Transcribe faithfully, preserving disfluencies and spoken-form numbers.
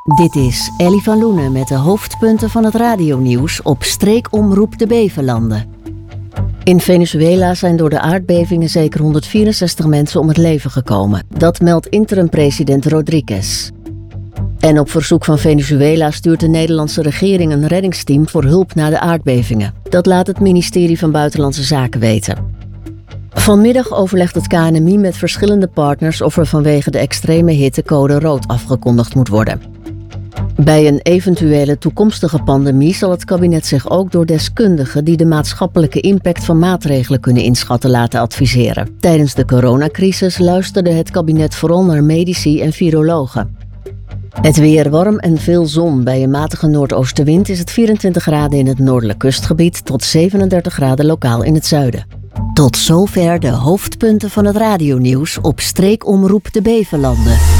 Dit is Ellie van Loenen met de hoofdpunten van het radionieuws op streekomroep de Bevelanden. In Venezuela zijn door de aardbevingen zeker honderdvierenzestig mensen om het leven gekomen. Dat meldt interim-president Rodriguez. En op verzoek van Venezuela stuurt de Nederlandse regering een reddingsteam voor hulp na de aardbevingen. Dat laat het ministerie van Buitenlandse Zaken weten. Vanmiddag overlegt het K N M I met verschillende partners of er vanwege de extreme hitte code rood afgekondigd moet worden. Bij een eventuele toekomstige pandemie zal het kabinet zich ook door deskundigen die de maatschappelijke impact van maatregelen kunnen inschatten laten adviseren. Tijdens de coronacrisis luisterde het kabinet vooral naar medici en virologen. Het weer warm en veel zon. Bij een matige noordoostenwind is het vierentwintig graden in het noordelijk kustgebied tot zevenendertig graden lokaal in het zuiden. Tot zover de hoofdpunten van het radionieuws op streekomroep de Bevelanden.